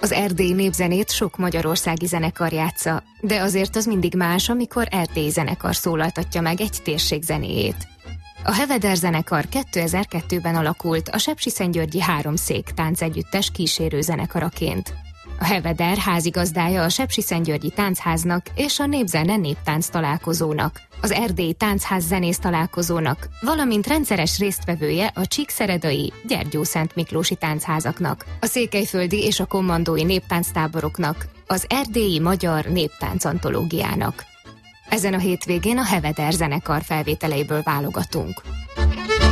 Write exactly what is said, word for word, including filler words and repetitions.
Az erdélyi népzenét sok magyarországi zenekar játsza, de azért az mindig más, amikor erdélyi zenekar szólaltatja meg egy térség zenéjét. A Heveder zenekar kétezer-kettőben alakult a Sepsiszentgyörgyi Háromszék táncegyüttes kísérő zenekaraként. A Heveder házigazdája a Sepsiszentgyörgyi Táncháznak és a Népzene Néptánc találkozónak, az Erdélyi Táncház zenész találkozónak, valamint rendszeres résztvevője a Csíkszeredai, Gyergyószent Miklósi táncházaknak, a székelyföldi és a kommandói néptánctáboroknak, az erdélyi magyar néptánc antológiának. Ezen a hétvégén a Heveder zenekar felvételeiből válogatunk.